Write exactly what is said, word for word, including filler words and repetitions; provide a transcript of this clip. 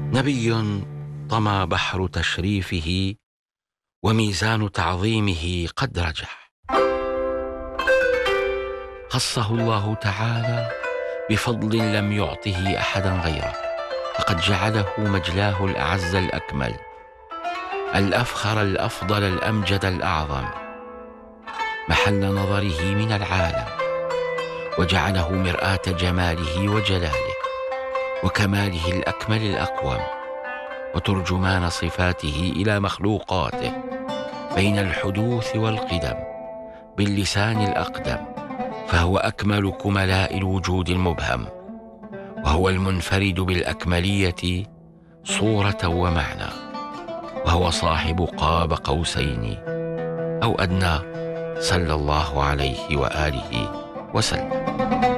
نبي طمى بحر تشريفه وميزان تعظيمه قد رجح. خصه الله تعالى بفضل لم يعطه أحدا غيره، فقد جعله مجلاه الأعز الأكمل، الأفخر الأفضل الأمجد الأعظم، محل نظره من العالم، وجعله مرآة جماله وجلاله وكماله الأكمل الأقوم، وترجمان صفاته إلى مخلوقاته بين الحدوث والقدم باللسان الأقدم، فهو أكمل كملاء الوجود المبهم، وهو المنفرد بالأكملية صورة ومعنى، وهو صاحب قاب قوسين أو أدنى، صلى الله عليه وآله وسلم.